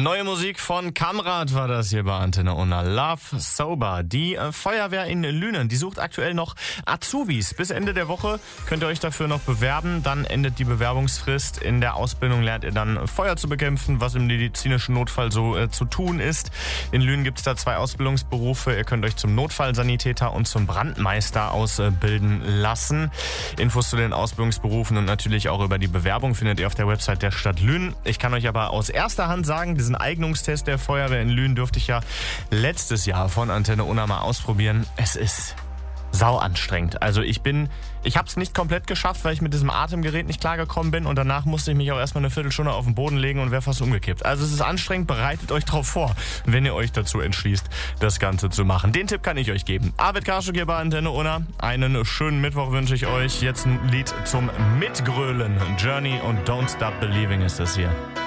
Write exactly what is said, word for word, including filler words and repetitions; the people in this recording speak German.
Neue Musik von Kamrat war das hier bei Antenne Unna. Love Sober. Die äh, Feuerwehr in Lünen, die sucht aktuell noch Azubis. Bis Ende der Woche könnt ihr euch dafür noch bewerben. Dann endet die Bewerbungsfrist. In der Ausbildung lernt ihr dann Feuer zu bekämpfen, was im medizinischen Notfall so äh, zu tun ist. In Lünen gibt es da zwei Ausbildungsberufe. Ihr könnt euch zum Notfallsanitäter und zum Brandmeister ausbilden lassen. Infos zu den Ausbildungsberufen und natürlich auch über die Bewerbung findet ihr auf der Website der Stadt Lünen. Ich kann euch aber aus erster Hand sagen, diesen Eignungstest der Feuerwehr in Lünen durfte ich ja letztes Jahr von Antenne Unna mal ausprobieren. Es ist sau anstrengend. Also ich bin, ich habe es nicht komplett geschafft, weil ich mit diesem Atemgerät nicht klargekommen bin und danach musste ich mich auch erstmal eine Viertelstunde auf den Boden legen und wäre fast umgekippt. Also es ist anstrengend, bereitet euch drauf vor, wenn ihr euch dazu entschließt, das Ganze zu machen. Den Tipp kann ich euch geben. Arvid Karschuk hier bei Antenne Unna. Einen schönen Mittwoch wünsche ich euch. Jetzt ein Lied zum Mitgrölen. Journey und Don't Stop Believing ist das hier.